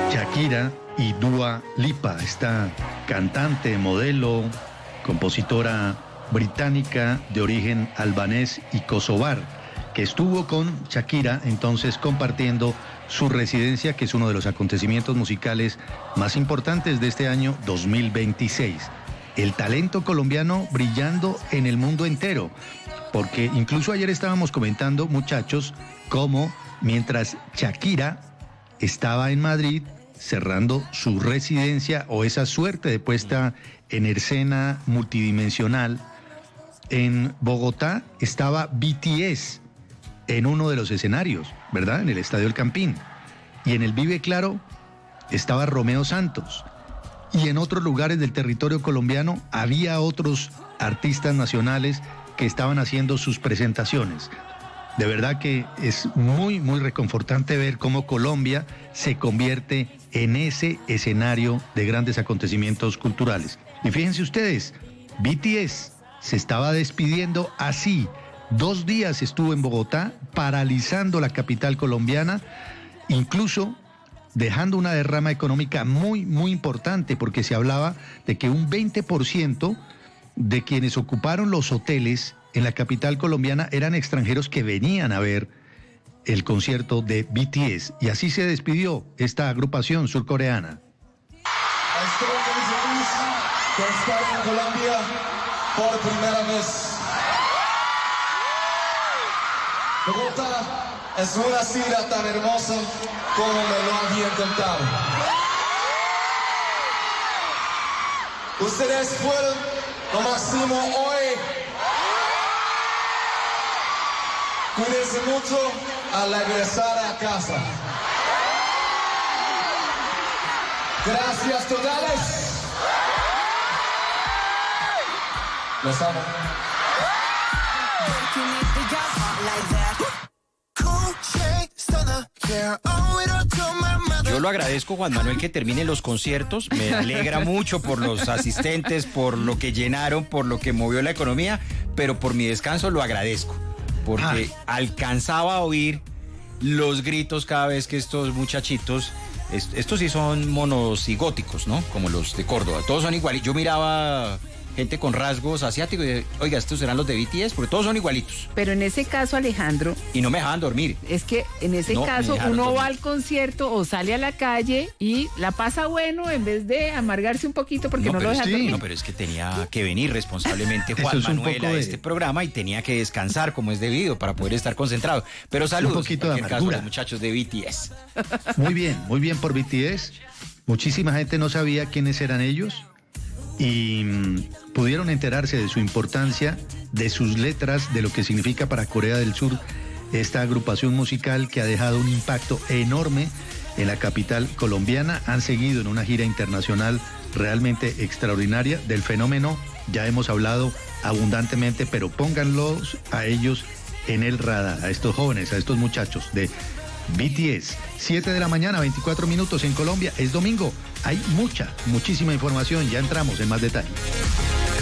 Shakira y Dua Lipa, esta cantante, modelo, compositora británica de origen albanés y kosovar, que estuvo con Shakira entonces compartiendo su residencia, que es uno de los acontecimientos musicales más importantes de este año 2026. El talento colombiano brillando en el mundo entero, porque incluso ayer estábamos comentando, muchachos, cómo mientras Shakira estaba en Madrid cerrando su residencia o esa suerte de puesta en escena multidimensional, en Bogotá estaba BTS en uno de los escenarios, ¿verdad? En el Estadio El Campín. Y en el Vive Claro estaba Romeo Santos. Y en otros lugares del territorio colombiano había otros artistas nacionales que estaban haciendo sus presentaciones. De verdad que es muy, muy reconfortante ver cómo Colombia se convierte en ese escenario de grandes acontecimientos culturales. Y fíjense ustedes, BTS se estaba despidiendo así. 2 días estuvo en Bogotá, paralizando la capital colombiana, incluso dejando una derrama económica muy, muy importante, porque se hablaba de que un 20% de quienes ocuparon los hoteles en la capital colombiana eran extranjeros que venían a ver el concierto de BTS. Y así se despidió esta agrupación surcoreana. Estoy muy feliz de estar en Colombia por primera vez. Bogotá es una ciudad tan hermosa como me lo habían contado. Ustedes fueron lo máximo hoy. Cuídense mucho al regresar a casa. Gracias totales. Los amo. Yo lo agradezco, Juan Manuel, que terminen los conciertos. Me alegra mucho por los asistentes, por lo que llenaron, por lo que movió la economía, pero por mi descanso lo agradezco, porque alcanzaba a oír los gritos cada vez que estos muchachitos, estos sí son monocigóticos, ¿no? Como los de Córdoba, todos son iguales. Yo miraba gente con rasgos asiáticos y oiga, estos serán los de BTS, porque todos son igualitos. Pero en ese caso, Alejandro... Y no me dejaban dormir. Es que en ese caso uno va al concierto o sale a la calle y la pasa bueno en vez de amargarse un poquito porque no lo dejan dormir. No, pero es que tenía que venir responsablemente Juan Manuel a este programa y tenía que descansar como es debido para poder estar concentrado. Pero saludos, un poquito en de cualquier caso, los muchachos de BTS. Muy bien por BTS. Muchísima gente no sabía quiénes eran ellos y pudieron enterarse de su importancia, de sus letras, de lo que significa para Corea del Sur esta agrupación musical que ha dejado un impacto enorme en la capital colombiana. Han seguido en una gira internacional realmente extraordinaria. Del fenómeno ya hemos hablado abundantemente, pero pónganlos a ellos en el radar, a estos jóvenes, a estos muchachos de BTS. 7 de la mañana, 24 minutos en Colombia. Es domingo. Hay muchísima información. Ya entramos en más detalle.